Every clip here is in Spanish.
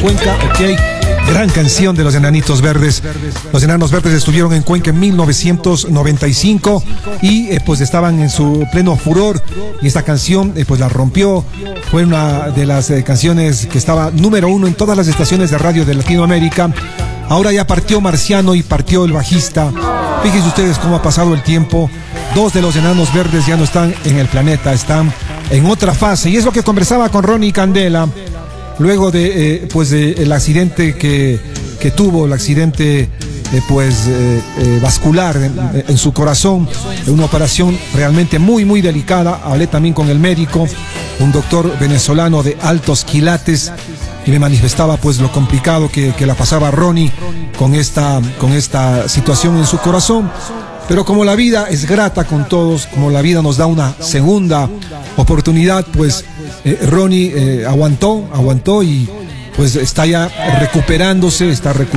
Cuenca, ok. Gran canción de los Enanitos Verdes. Los Enanos Verdes estuvieron en Cuenca en 1995 y pues estaban en su pleno furor, y esta canción pues la rompió. Fue una de las canciones que estaba número 1 en todas las estaciones de radio de Latinoamérica. Ahora ya partió Marciano y partió el bajista. Fíjense ustedes cómo ha pasado el tiempo. 2 de los Enanos Verdes ya no están en el planeta, están en otra fase, y es lo que conversaba con Ronnie Candela luego de el accidente que tuvo, el accidente vascular en su corazón, una operación realmente muy muy delicada. Hablé también con el médico, un doctor venezolano de altos quilates, y me manifestaba pues lo complicado que la pasaba Ronnie con esta situación en su corazón. Pero como la vida es grata con todos, como la vida nos da una segunda oportunidad, pues Ronnie aguantó y pues está ya recuperándose.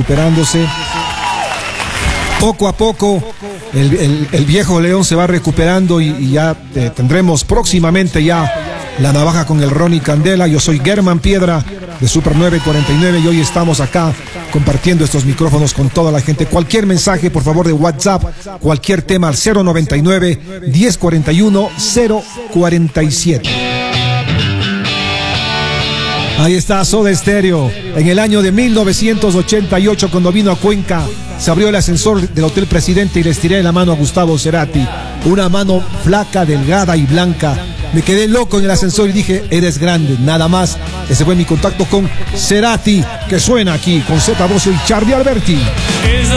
Poco a poco el viejo león se va recuperando, y ya tendremos próximamente ya la navaja con el Ronnie Candela. Yo soy Germán Piedra de Super 949 y hoy estamos acá compartiendo estos micrófonos con toda la gente. Cualquier mensaje, por favor, de WhatsApp, cualquier tema al 099-1041-047. Ahí está Soda Stereo. En el año de 1988, cuando vino a Cuenca, se abrió el ascensor del Hotel Presidente y les tiré la mano a Gustavo Cerati. Una mano flaca, delgada y blanca. Me quedé loco en el ascensor y dije, eres grande, nada más. Ese fue mi contacto con Cerati, que suena aquí con Zeta Bosio y Charlie Alberti.